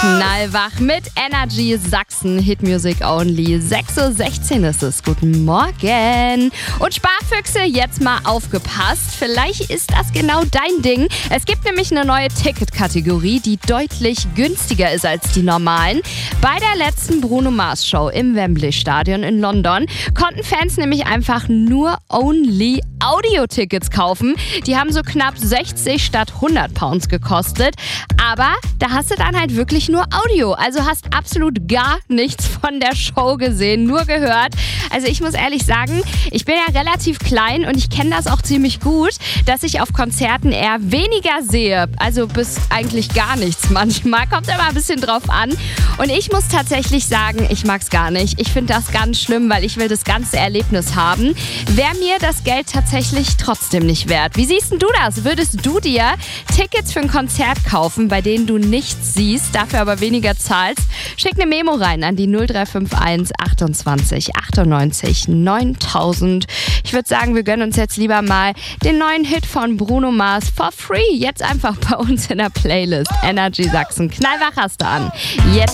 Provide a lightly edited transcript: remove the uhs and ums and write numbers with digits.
Knallwach mit Energy Sachsen, Hitmusic Only. 6:16 Uhr ist es. Guten Morgen. Und Sparfüchse, jetzt mal aufgepasst. Vielleicht ist das genau dein Ding. Es gibt nämlich eine neue Ticketkategorie, die deutlich günstiger ist als die normalen. Bei der letzten Bruno Mars Show im Wembley Stadion in London konnten Fans nämlich einfach nur Only Audio-Tickets kaufen. Die haben so knapp 60 statt 100 Pounds gekostet. Aber da hast du dann halt wirklich nur Audio. Also hast absolut gar nichts von der Show gesehen, nur gehört. Also ich muss ehrlich sagen, ich bin ja relativ klein und ich kenne das auch ziemlich gut, dass ich auf Konzerten eher weniger sehe. Also bis eigentlich gar nichts manchmal. Kommt immer ein bisschen drauf an. Und ich muss tatsächlich sagen, ich mag es gar nicht. Ich finde das ganz schlimm, weil ich will das ganze Erlebnis haben. Wäre mir das Geld tatsächlich trotzdem nicht wert. Wie siehst denn du das? Würdest du dir Tickets für ein Konzert kaufen, bei denen du nichts siehst, dafür aber weniger zahlst? Schick eine Memo rein an die 0351 28 98 9000. Ich würde sagen, wir gönnen uns jetzt lieber mal den neuen Hit von Bruno Mars for free. Jetzt einfach bei uns in der Playlist. Energy Sachsen. Knallwach hast du an. Jetzt